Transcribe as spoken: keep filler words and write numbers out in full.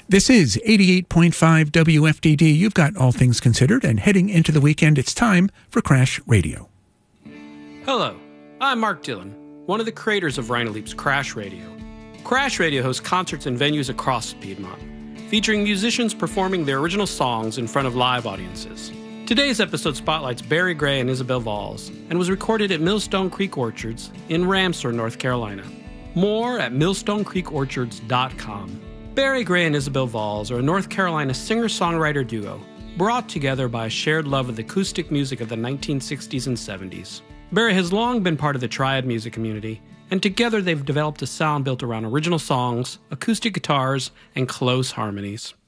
This is eighty-eight point five W F D D. You've got all things considered, and heading into the weekend, it's time for Crash Radio. Hello, I'm Mark Dillon, one of the creators of Rhino Leap's Crash Radio. Crash Radio hosts concerts in venues across Piedmont, featuring musicians performing their original songs in front of live audiences. Today's episode spotlights Barry Gray and Isabel Valls, and was recorded at Millstone Creek Orchards in Ramseur, North Carolina. More at millstone creek orchards dot com. Barry Gray and Isabel Valls are a North Carolina singer-songwriter duo, brought together by a shared love of the acoustic music of the nineteen sixties and seventies. Barry has long been part of the Triad music community, and together they've developed a sound built around original songs, acoustic guitars, and close harmonies.